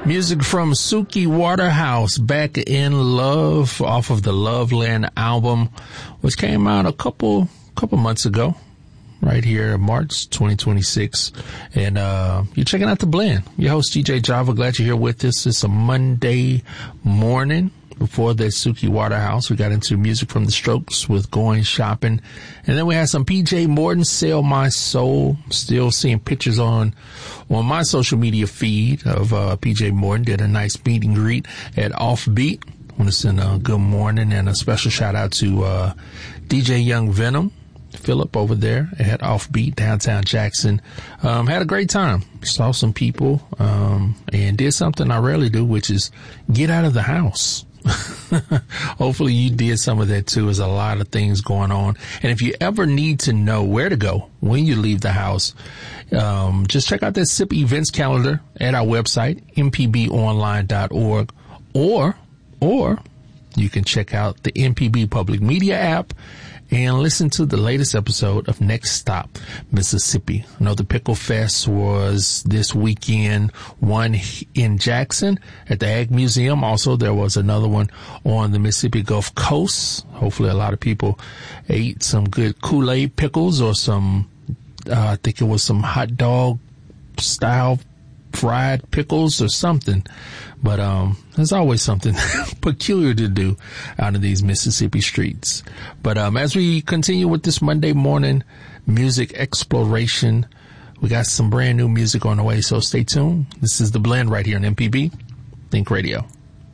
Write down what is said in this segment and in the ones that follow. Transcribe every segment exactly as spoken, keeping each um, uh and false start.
Music from Suki Waterhouse, Back in Love, off of the Loveland album, which came out a couple couple months ago, right here in March twenty twenty-six. And uh you're checking out The Blend. Your host, D J Java. Glad you're here with us. It's a Monday morning. Before that, Suki Waterhouse, we got into music from The Strokes with Going Shopping. And then we had some P J Morton, Sell My Soul. Still seeing pictures on on my social media feed of uh P J Morton. Did a nice meet and greet at Offbeat. I want to send a good morning and a special shout out to uh D J Young Venom, Philip over there at Offbeat, downtown Jackson. Um, had a great time. Saw some people, um, and did something I rarely do, which is get out of the house. Hopefully you did some of that too. There's a lot of things going on. And if you ever need to know where to go when you leave the house, um, just check out that S I P events calendar at our website, m p b online dot org, or, or you can check out the M P B Public Media app and listen to the latest episode of Next Stop, Mississippi. I know the Pickle Fest was this weekend, one in Jackson at the Ag Museum. Also, there was another one on the Mississippi Gulf Coast. Hopefully a lot of people ate some good Kool-Aid pickles or some, uh, I think it was some hot dog style fried pickles or something. But um there's always something peculiar to do out of these Mississippi streets. But um as we continue with this Monday morning music exploration, we got some brand new music on the way, so stay tuned. This is The Blend right here on M P B Think Radio.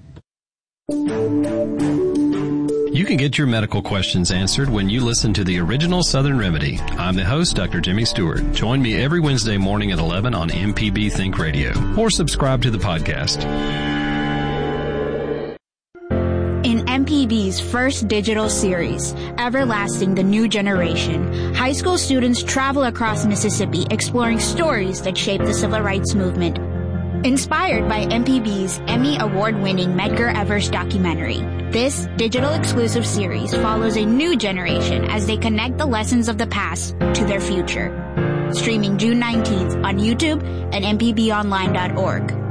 You can get your medical questions answered when you listen to the original Southern Remedy. I'm the host, Doctor Jimmy Stewart. Join me every Wednesday morning at eleven on M P B Think Radio, or subscribe to the podcast. In M P B's first digital series, Everlasting the New Generation, high school students travel across Mississippi exploring stories that shaped the civil rights movement. Inspired by M P B's Emmy Award-winning Medgar Evers documentary, this digital exclusive series follows a new generation as they connect the lessons of the past to their future. Streaming June nineteenth on YouTube and m p b online dot org.